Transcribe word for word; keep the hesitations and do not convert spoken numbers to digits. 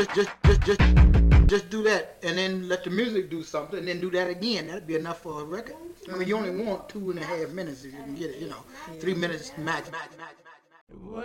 just, just, just, just do that, and then let the music do something, and then do that again. That'd be enough for a record. I mean, you only want two and a half minutes if you can get it. You know, three minutes max. max, max, max.